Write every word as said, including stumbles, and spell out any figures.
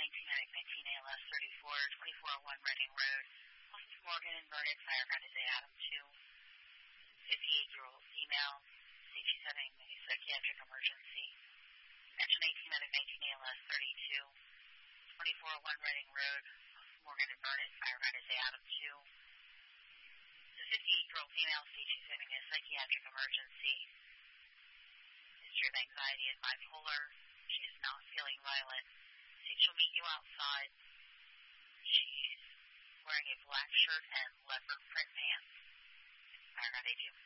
nineteen nineteen A L S thirty-four, twenty-four oh one Reading Road. Moses Morgan and Burnett, firefighter is Adam two. fifty-eight-year-old female, stage having a psychiatric emergency. Action eighteen nineteen A L S thirty-two, twenty-four oh one Reading Road. Moses Morgan and Burnett, firefighter is Adam two. The fifty-eight-year-old female, stage having a psychiatric emergency. History of anxiety and bipolar. She is not feeling violent. She'll meet you outside. She's wearing a black shirt and leopard print pants. Firefighter, I do.